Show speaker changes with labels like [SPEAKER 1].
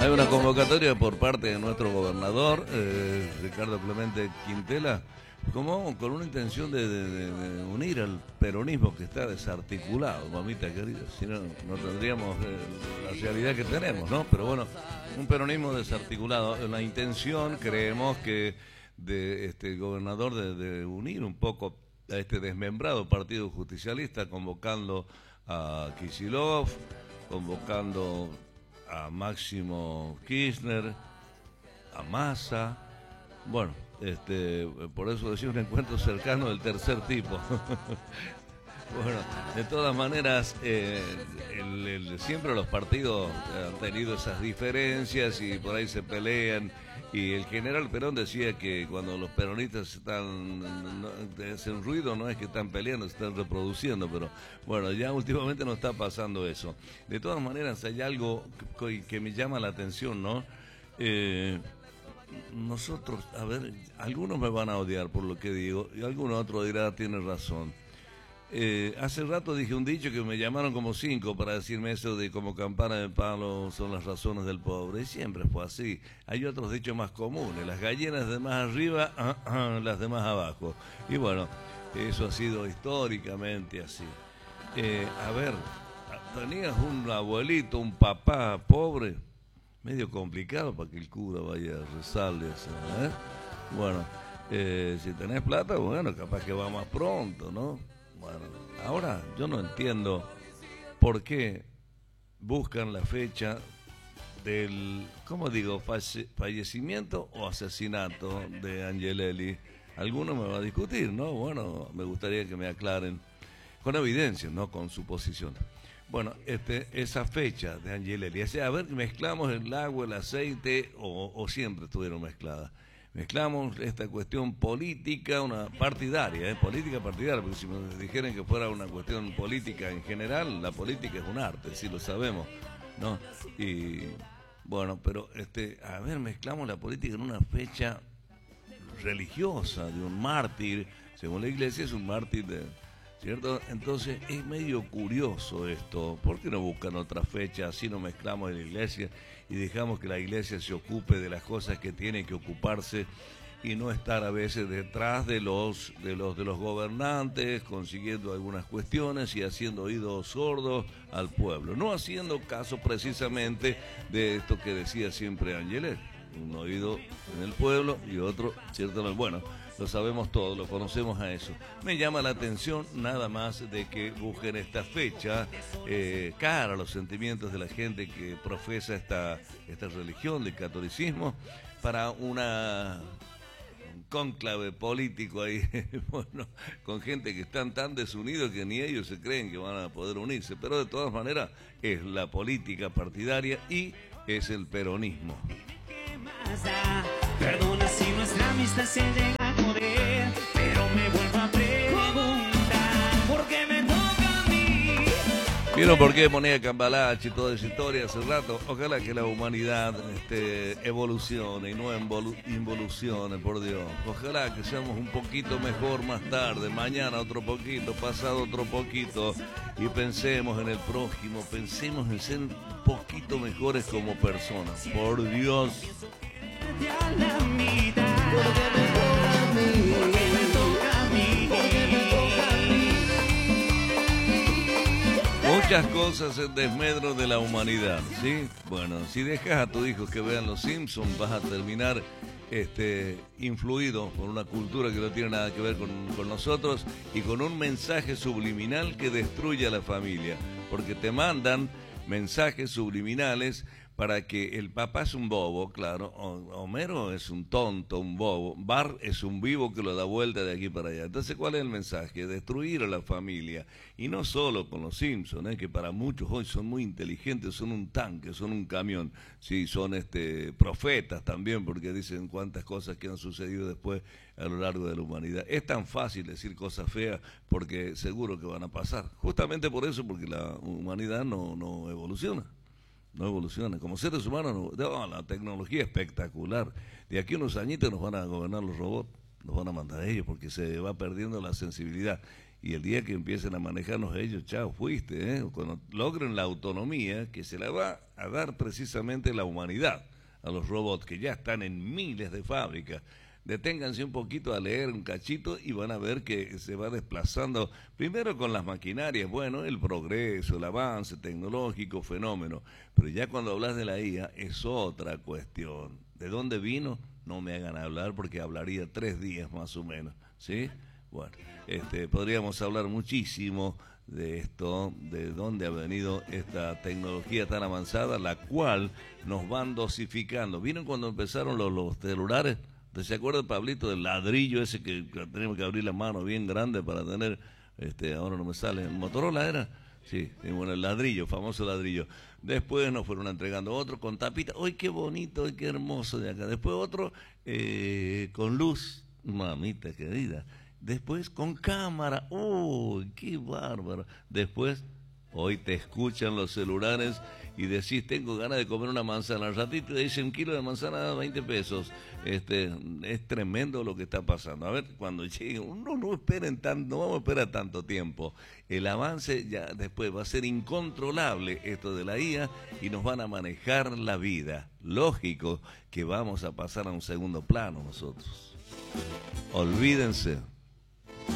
[SPEAKER 1] Hay una convocatoria por parte de nuestro gobernador, Ricardo Clemente Quintela, como con una intención de unir al peronismo que está desarticulado, mamita querida, si no, no tendríamos la realidad que tenemos, ¿no? Pero bueno, un peronismo desarticulado, la intención, creemos que de este gobernador de unir un poco a este desmembrado partido justicialista, convocando a Kicillof, convocando a Máximo Kirchner, a Massa, bueno, por eso decía un encuentro cercano del tercer tipo. Bueno, de todas maneras, siempre los partidos han tenido esas diferencias y por ahí se pelean. Y el general Perón decía que cuando los peronistas hacen ruido, no es que están peleando, se están reproduciendo, pero bueno, ya últimamente no está pasando eso. De todas maneras, hay algo que me llama la atención, ¿no? Nosotros, a ver, algunos me van a odiar por lo que digo, y alguno otro dirá, tiene razón. Hace rato dije un dicho que me llamaron como 5 para decirme eso de como campana de palo son las razones del pobre, y siempre fue así. Hay otros dichos más comunes, las gallinas de más arriba, las de más abajo. Y bueno, eso ha sido históricamente así. A ver, tenías un abuelito, un papá pobre, medio complicado para que el cura vaya a rezarle eso, ¿eh? Bueno, si tenés plata, bueno, capaz que va más pronto, ¿no? Bueno, ahora yo no entiendo por qué buscan la fecha del, ¿cómo digo?, fallecimiento o asesinato de Angelelli. Alguno me va a discutir, ¿no? Bueno, me gustaría que me aclaren con evidencia, no con suposiciones. Bueno, esa fecha de Angelelli, o sea, a ver, mezclamos el agua, el aceite o siempre estuvieron mezcladas. Mezclamos esta cuestión política, una partidaria, política partidaria, porque si me dijeran que fuera una cuestión política en general, la política es un arte, sí lo sabemos, ¿no? Y bueno, pero a ver, mezclamos la política en una fecha religiosa de un mártir, según la iglesia es un mártir ¿cierto? Entonces es medio curioso esto. ¿Por qué no buscan otra fecha? Así no mezclamos en la iglesia y dejamos que la iglesia se ocupe de las cosas que tiene que ocuparse y no estar a veces detrás de los gobernantes, consiguiendo algunas cuestiones y haciendo oídos sordos al pueblo. No haciendo caso precisamente de esto que decía siempre Ángeles, un oído en el pueblo y otro, ¿cierto? Bueno, lo sabemos todos, lo conocemos a eso. Me llama la atención nada más de que busquen esta fecha cara a los sentimientos de la gente que profesa esta religión del catolicismo para un cónclave político ahí, bueno, con gente que están tan desunidos que ni ellos se creen que van a poder unirse, pero de todas maneras es la política partidaria y es el peronismo.
[SPEAKER 2] Perdona si nuestra amistad se llega a joder, pero me vuelvo a preguntar ¿por qué me toca a mí?
[SPEAKER 1] ¿Vieron por qué ponía Cambalache y toda esa historia hace rato? Ojalá que la humanidad evolucione y no involucione, por Dios. Ojalá que seamos un poquito mejor más tarde, mañana otro poquito, pasado otro poquito, y pensemos en el prójimo, pensemos en ser un poquito mejores como personas, por Dios.
[SPEAKER 2] A la mitad, porque me toca a mí, porque me toca a mí, porque me toca a mí.
[SPEAKER 1] Muchas cosas en desmedro de la humanidad, ¿sí? Bueno, si dejas a tus hijos que vean Los Simpsons, vas a terminar influido por una cultura que no tiene nada que ver con nosotros y con un mensaje subliminal que destruye a la familia, porque te mandan mensajes subliminales para que el papá es un bobo, claro, Homero es un tonto, un bobo, Bart es un vivo que lo da vuelta de aquí para allá. Entonces, ¿cuál es el mensaje? Destruir a la familia. Y no solo con los Simpsons, que para muchos hoy son muy inteligentes, son un tanque, son un camión. Sí, son profetas también, porque dicen cuántas cosas que han sucedido después a lo largo de la humanidad. Es tan fácil decir cosas feas porque seguro que van a pasar. Justamente por eso, porque la humanidad no evoluciona. No evoluciona. Como seres humanos, la tecnología es espectacular. De aquí a unos añitos nos van a gobernar los robots, nos van a mandar a ellos porque se va perdiendo la sensibilidad. y el día que empiecen a manejarnos ellos, chao, fuiste, ¿eh? Cuando logren la autonomía que se la va a dar precisamente la humanidad a los robots que ya están en miles de fábricas. Deténganse un poquito a leer un cachito y van a ver que se va desplazando, primero con las maquinarias, bueno, el progreso, el avance tecnológico, fenómeno, pero ya cuando hablas de la IA es otra cuestión. ¿De dónde vino? No me hagan hablar porque hablaría 3 días más o menos, ¿sí? Bueno, podríamos hablar muchísimo de esto, de dónde ha venido esta tecnología tan avanzada, la cual nos van dosificando. ¿Vieron cuando empezaron los celulares? ¿Se acuerda, Pablito, del ladrillo ese que tenemos que abrir la mano bien grande para tener, ahora no me sale, ¿Motorola era? Sí, bueno, el ladrillo, famoso ladrillo. Después nos fueron entregando otro con tapita. ¡Ay, qué bonito, ay, qué hermoso de acá! Después otro con luz, mamita querida. Después con cámara. ¡Uy, qué bárbaro! Después, hoy te escuchan los celulares y decís, tengo ganas de comer una manzana. Al ratito te dicen, 1 kilo de manzana, 20 pesos. Es tremendo lo que está pasando. A ver, cuando llegue, no esperen tanto, no vamos a esperar tanto tiempo. El avance ya después va a ser incontrolable esto de la IA y nos van a manejar la vida. Lógico que vamos a pasar a un segundo plano nosotros. Olvídense.